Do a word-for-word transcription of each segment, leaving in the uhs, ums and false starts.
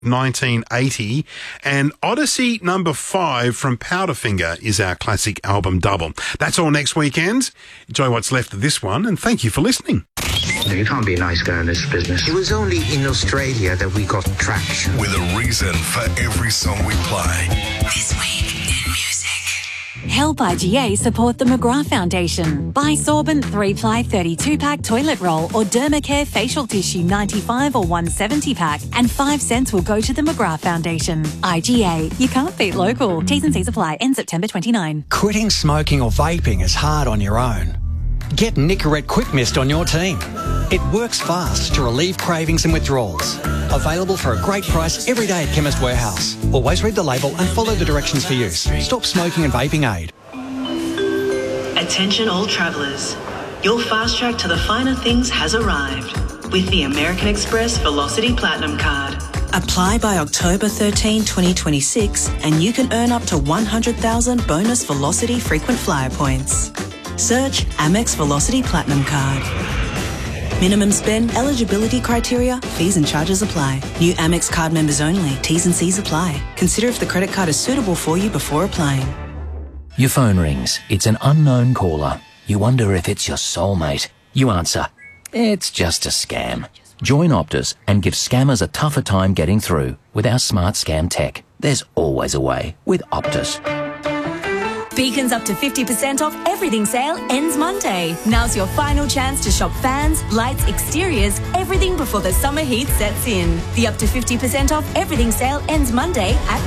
nineteen eighty, and Odyssey number five from Powderfinger is our classic album double. That's all next weekend. Enjoy what's left of this one, and thank you for listening. You can't be a nice guy in this business. It was only in Australia that we got traction. With a reason for every song we play. This week in music. Help I G A support the McGrath Foundation. Buy Sorbent three ply thirty-two pack toilet roll or Dermacare facial tissue ninety-five or one seventy pack, and five cents will go to the McGrath Foundation. I G A, you can't beat local. T's and C's apply. End September twenty-ninth. Quitting smoking or vaping is hard on your own. Get Nicorette Quick Mist on your team. It works fast to relieve cravings and withdrawals. Available for a great price every day at Chemist Warehouse. Always read the label and follow the directions for use. Stop smoking and vaping aid. Attention all travellers. Your fast track to the finer things has arrived with the American Express Velocity Platinum Card. Apply by October thirteenth, twenty twenty-six and you can earn up to one hundred thousand bonus Velocity frequent flyer points. Search Amex Velocity Platinum Card. Minimum spend, eligibility criteria, fees and charges apply. New Amex card members only. T's and C's apply. Consider if the credit card is suitable for you before applying. Your phone rings. It's an unknown caller. You wonder if it's your soulmate. You answer. It's just a scam. Join Optus and give scammers a tougher time getting through with our smart scam tech. There's always a way with Optus. Beacon's up to fifty percent off everything sale ends Monday. Now's your final chance to shop fans, lights, exteriors, everything before the summer heat sets in. The up to fifty percent off everything sale ends Monday at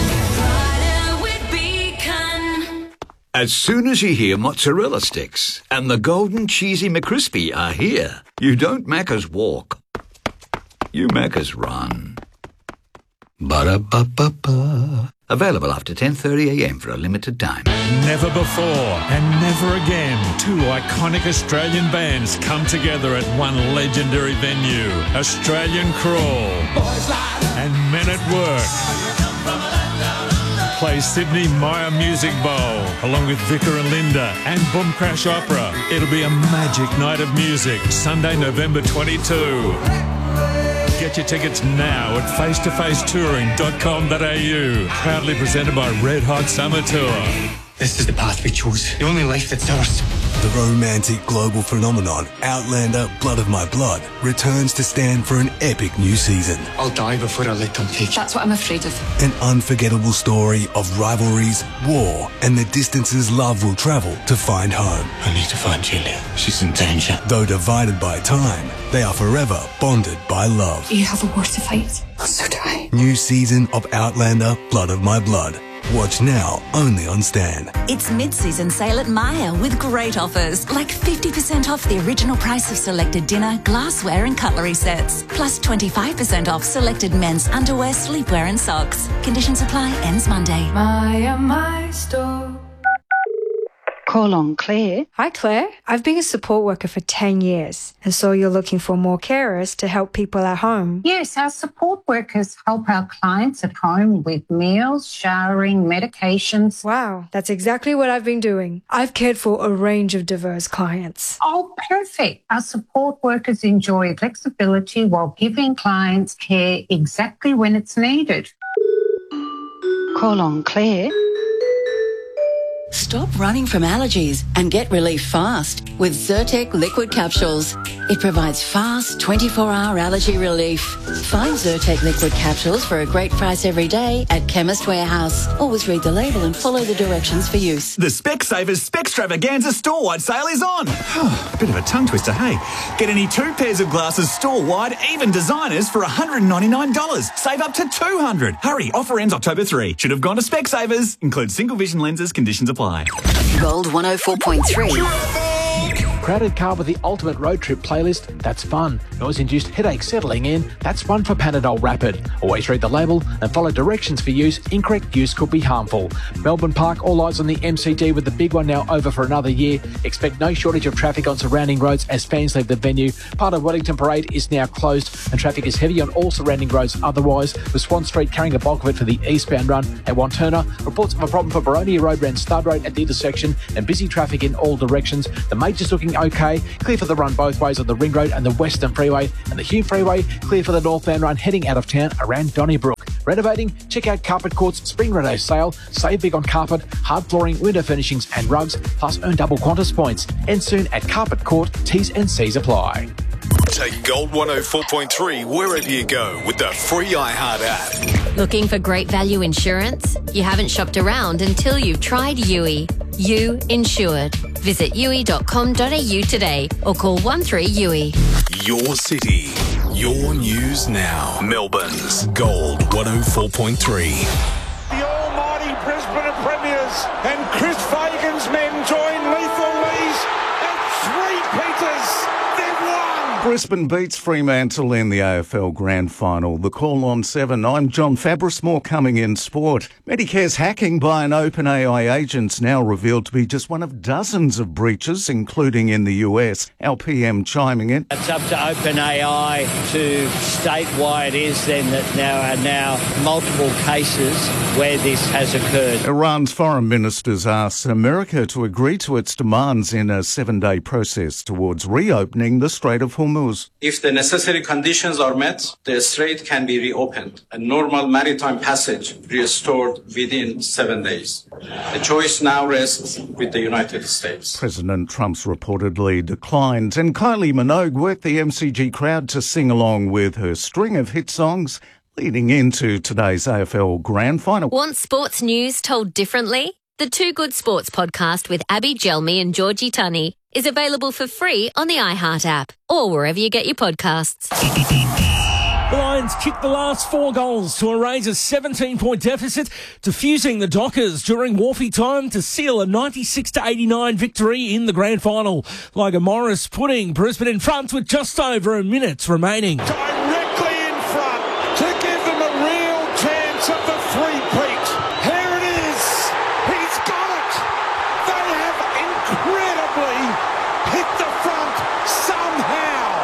Beacon. As soon as you hear mozzarella sticks and the golden cheesy McCrispy are here, you don't Macca's walk. You Macca's run. Ba-da-ba-ba-ba. Available after ten thirty a m for a limited time. Never before and never again, two iconic Australian bands come together at one legendary venue. Australian Crawl and Men at Work play Sydney Myer Music Bowl along with Vicar and Linda and Boom Crash Opera. It'll be a magic night of music, Sunday, November twenty-second. Get your tickets now at face to face touring dot com dot a u. Proudly presented by Red Hot Summer Tour. This is the path we chose. The only life that's ours. The romantic global phenomenon Outlander Blood of My Blood returns to stand for an epic new season. I'll die before I let them take you. That's what I'm afraid of. An unforgettable story of rivalries, war, and the distances love will travel to find home. I need to find Julia. She's in danger. Though divided by time, they are forever bonded by love. You have a war to fight. So do I. New season of Outlander Blood of My Blood. Watch now, only on Stan. It's mid-season sale at Myer with great offers, like fifty percent off the original price of selected dinner, glassware and cutlery sets, plus twenty-five percent off selected men's underwear, sleepwear and socks. Conditions apply, ends Monday. Myer, my store. Call on Claire. Hi, Claire. I've been a support worker for ten years, and so you're looking for more carers to help people at home. Yes, our support workers help our clients at home with meals, showering, medications. Wow, that's exactly what I've been doing. I've cared for a range of diverse clients. Oh, perfect. Our support workers enjoy flexibility while giving clients care exactly when it's needed. Call on Claire. Stop running from allergies and get relief fast with Zyrtec liquid capsules. It provides fast twenty-four hour allergy relief. Find Zyrtec liquid capsules for a great price every day at Chemist Warehouse. Always read the label and follow the directions for use. The Specsavers Specstravaganza store-wide sale is on. Bit of a tongue twister, hey? Get any two pairs of glasses store-wide, even designers, for one hundred ninety-nine dollars. Save up to two hundred dollars. Hurry, offer ends October third. Should have gone to Specsavers. Includes single vision lenses, conditions apply. Gold one oh four point three. Crowded car with the ultimate road trip playlist? That's fun. Noise-induced headache settling in? That's one for Panadol Rapid. Always read the label and follow directions for use. Incorrect use could be harmful. Melbourne Park, all eyes on the M C G with the big one now over for another year. Expect no shortage of traffic on surrounding roads as fans leave the venue. Part of Wellington Parade is now closed and traffic is heavy on all surrounding roads otherwise, with Swan Street carrying the bulk of it for the eastbound run. At Wanturna, reports of a problem for Baronia Road around Stud Road at the intersection and busy traffic in all directions. The majors looking looking okay. Clear for the run both ways on the Ring Road and the Western Freeway, and the Hume Freeway clear for the northbound run heading out of town around Donnybrook. Renovating? Check out Carpet Court's Spring Reno sale. Save big on carpet, hard flooring, window furnishings and rugs, plus earn double Qantas points. And soon at Carpet Court, T's and C's apply. Take Gold one oh four point three wherever you go with the free iHeart app. Looking for great value insurance? You haven't shopped around until you've tried U I. You Insured. Visit u i dot com dot a u today or call one three U I. Your city, your news now. Melbourne's Gold one oh four point three. The almighty Brisbane Premiers and Chris Fagan's men join Lethal Lee's at three Peters. They've won! Brisbane beats Fremantle in the A F L Grand Final. The call on seven. I'm John Fabris. More coming in sport. Medicare's hacking by an OpenAI agent's now revealed to be just one of dozens of breaches, including in the U S. Our P M chiming in. It's up to OpenAI to state why it is then that there are now multiple cases where this has occurred. Iran's foreign ministers asked America to agree to its demands in a seven-day process towards reopening the Strait of Hormuz. If the necessary conditions are met, the strait can be reopened and normal maritime passage restored within seven days. The choice now rests with the United States. President Trump's reportedly declined, and Kylie Minogue worked the M C G crowd to sing along with her string of hit songs leading into today's A F L Grand Final. Want sports news told differently? The Two Good Sports podcast with Abby Gelmi and Georgie Tunney is available for free on the iHeart app or wherever you get your podcasts. The Lions kicked the last four goals to erase a seventeen-point deficit, defusing the Dockers during Wharfie time to seal a ninety-six to eighty-nine victory in the grand final. Logan Morris putting Brisbane in front with just over a minute remaining. Directly in front to give them a real chance of the three-peat. Here it is. He's got it. They have incredibly hit the front somehow.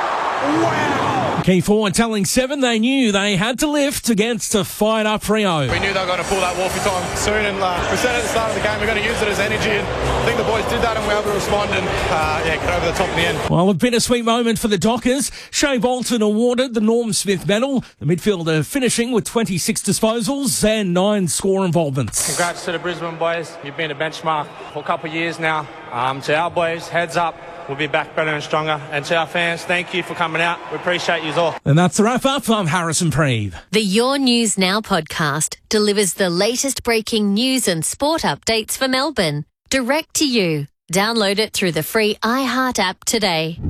Wow. Key forward telling Seven they knew they had to lift against a fired-up Freo. We knew they were going to pull that Wharfie time soon, and uh, we said at the start of the game we're going to use it as energy, and I think the boys did that and we were able to respond and uh, yeah, get over the top in the end. Well, a bittersweet moment for the Dockers. Shea Bolton awarded the Norm Smith medal, the midfielder finishing with twenty-six disposals and nine score involvements. Congrats to the Brisbane boys. You've been a benchmark for a couple of years now. Um, to our boys, heads up. We'll be back better and stronger. And to our fans, thank you for coming out. We appreciate you all. And that's the wrap-up. I'm Harrison Preeve. The Your News Now podcast delivers the latest breaking news and sport updates for Melbourne, direct to you. Download it through the free iHeart app today.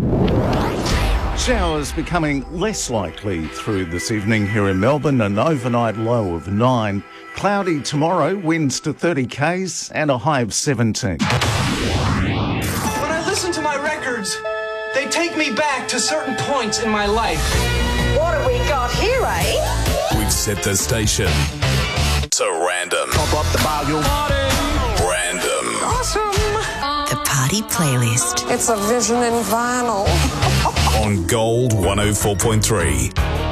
Showers becoming less likely through this evening here in Melbourne, an overnight low of nine. Cloudy tomorrow, winds to thirty kays and a high of seventeen. When I listen to my records, they take me back to certain points in my life. What have we got here, eh? We've set the station to random. Pump up the volume. Random. Awesome. The Party Playlist. It's a vision in vinyl. On Gold one oh four point three.